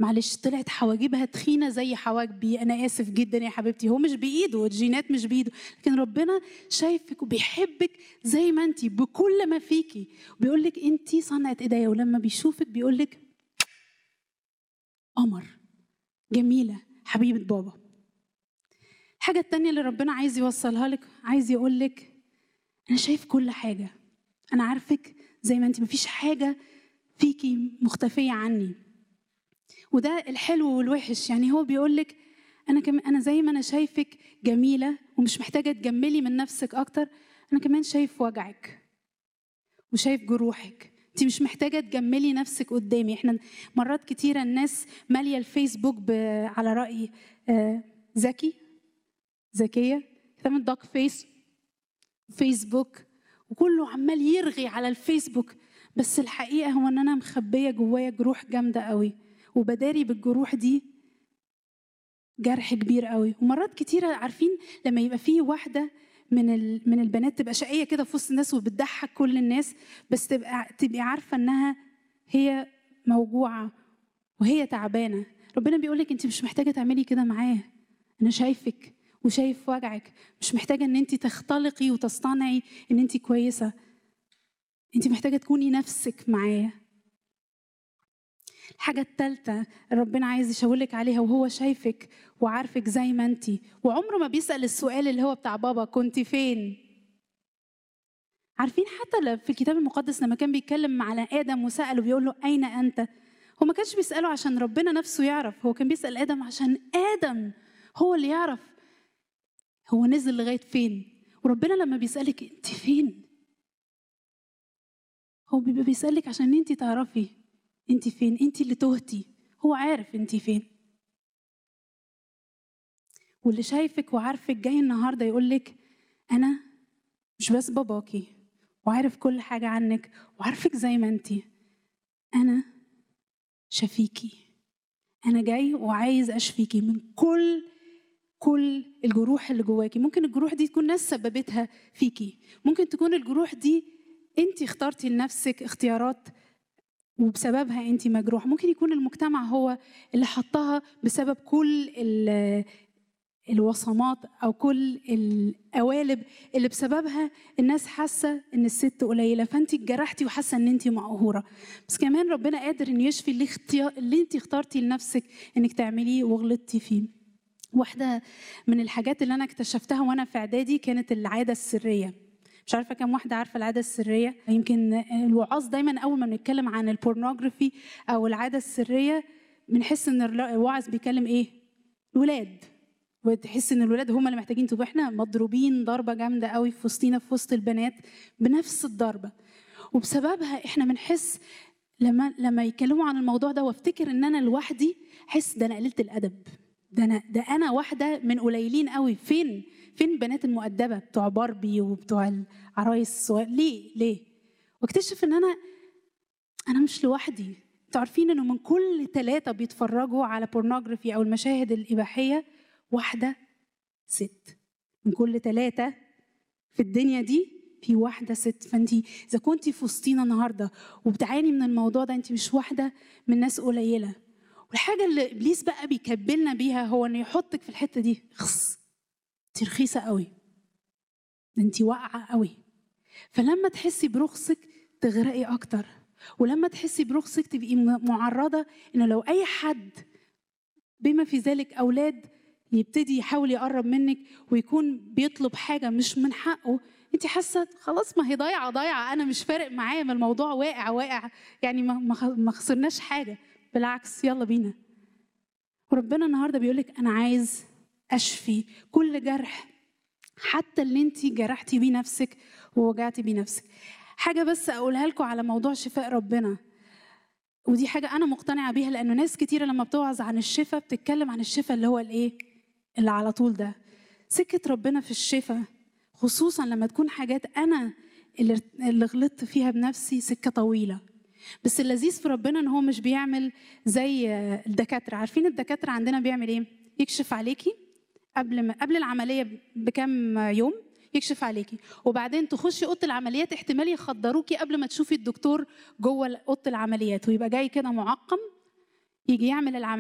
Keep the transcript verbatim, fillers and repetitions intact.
معلش طلعت حواجبها تخينه زي حواجبي، انا اسف جدا يا حبيبتي، هو مش بايده، الجينات مش بايده، لكن ربنا شايفك وبيحبك زي ما انتي بكل ما فيكي، وبيقول لك انتي صنعة ايديا، ولما بيشوفك بيقول لك قمر، جميله، حبيبه بابا. الحاجه التانيه اللي ربنا عايز يوصلها لك، عايز يقول لك انا شايف كل حاجه، انا عارفك زي ما انتي، مفيش حاجه فيكي مختفيه عني. وده الحلو والوحش، يعني هو بيقول لك انا كمان، انا زي ما انا شايفك جميله ومش محتاجه تجملي من نفسك اكتر، انا كمان شايف وجعك وشايف جروحك، انت مش محتاجه تجملي نفسك قدامي. احنا مرات كتيره الناس ماليه الفيسبوك ب... على راي آه، ذكي ذكيه تعمل داك فيس فيسبوك، وكله عمال يرغي على الفيسبوك، بس الحقيقه هو ان انا مخبيه جوايا جروح جامده قوي، وبداري بالجروح دي جرح كبير قوي. ومرات كتيره عارفين لما يبقى فيه واحده من من البنات تبقى شقيه كده في وسط الناس وبتضحك كل الناس، بس تبقى تبقي عارفه انها هي موجوعه وهي تعبانه. ربنا بيقول لك انت مش محتاجه تعملي كده معاه، انا شايفك وشايف وجعك، مش محتاجه ان انت تختلقي وتصطنعي ان انت كويسه، انت محتاجه تكوني نفسك معاه. الحاجة الثالثة ربنا عايز يشاورلك عليها، وهو شايفك وعارفك زي ما انتي، وعمره ما بيسأل السؤال اللي هو بتاع بابا كنت فين. عارفين حتى في الكتاب المقدس لما كان بيتكلم على آدم وسأله بيقول له أين أنت، هو ما كانش بيسأله عشان ربنا نفسه يعرف، هو كان بيسأل آدم عشان آدم هو اللي يعرف هو نزل لغاية فين. وربنا لما بيسألك انت فين، هو بيبقى بيسألك عشان انت تعرفي انت فين، انت اللي تهتي، هو عارف انت فين. واللي شايفك وعارفك جاي النهارده يقول لك انا مش بس باباكي وعارف كل حاجه عنك وعارفك زي ما انتي، انا شفيكي، انا جاي وعايز اشفيكي من كل كل الجروح اللي جواكي. ممكن الجروح دي تكون ناس سببتها فيكي، ممكن تكون الجروح دي انتي اخترتي لنفسك اختيارات وبسببها انتي مجروح، ممكن يكون المجتمع هو اللي حطها بسبب كل الوصمات أو كل القوالب اللي بسببها الناس حاسة إن الست قليلة، فأنت اتجرحتي وحاسة إن أنت مقهورة. بس كمان ربنا قادر إن يشفي اللي, اختيار اللي أنت اخترتي لنفسك إنك تعمليه وغلطتي فيه. واحدة من الحاجات اللي أنا اكتشفتها وأنا في إعدادي كانت العادة السرية. مش عارفة كم واحدة عارفة العادة السرية؟ يمكن الوعاظ دايما أول ما بنتكلم عن البورنوغرافي أو العادة السرية بنحس إن الواعظ بيكلم إيه؟ الولاد، وتحس ان الولاد هم اللي محتاجين. تبقى احنا مضروبين ضربه جامده قوي في وسطينا في وسط البنات بنفس الضربه، وبسببها احنا بنحس لما لما يتكلموا عن الموضوع ده وافتكر ان انا لوحدي، احس ده انا قليله الادب، ده انا ده انا واحده من قليلين قوي. فين فين بنات المؤدبه بتوع باربي وبتوع العرايس الصغير؟ ليه ليه واكتشف ان انا انا مش لوحدي. انتوا عارفين انه من كل ثلاثه بيتفرجوا على بورنوغرافي او المشاهد الاباحيه واحدة ست، من كل ثلاثة في الدنيا دي في واحدة ست. فانتي إذا كنتي في وسطينا النهاردة وبتعاني من الموضوع ده، انتي مش واحدة من ناس قليلة. والحاجة اللي إبليس بقى بيكبلنا بيها هو إنه يحطك في الحتة دي، خص انتي رخيصة قوي، انتي واقعة قوي. فلما تحسي برخصك تغرقي أكتر، ولما تحسي برخصك تبقي معرضة إنه لو أي حد بما في ذلك أولاد يبتدي يحاول يقرب منك ويكون بيطلب حاجة مش من حقه، انت حاسة خلاص ما هي ضايعة ضايعة، أنا مش فارق معايا، ما الموضوع واقع واقع، يعني ما ما خسرناش حاجة، بالعكس يلا بينا. وربنا النهاردة بيقولك أنا عايز أشفي كل جرح، حتى اللي انت جرحتي بيه نفسك ووجعتي بيه نفسك. حاجة بس أقولها لكم على موضوع شفاء ربنا، ودي حاجة أنا مقتنعة بيها، لأنه ناس كتيرة لما بتوعظ عن الشفاء بتتكلم عن الشفاء اللي هو الإيه؟ اللي على طول ده. سكة ربنا في الشفاء خصوصا لما تكون حاجات أنا اللي اللي غلطت فيها بنفسي سكة طويلة. بس اللذيذ في ربنا إن هو مش بيعمل زي الدكاترة. عارفين الدكاترة عندنا بيعمل إيه؟ يكشف عليكي قبل ما قبل العملية بكم يوم، يكشف عليكي، وبعدين تخشي اوضه العمليات احتمال يخدروكي قبل ما تشوفي الدكتور جوه اوضه العمليات، ويبقى جاي كده معقم يجي يعمل العملية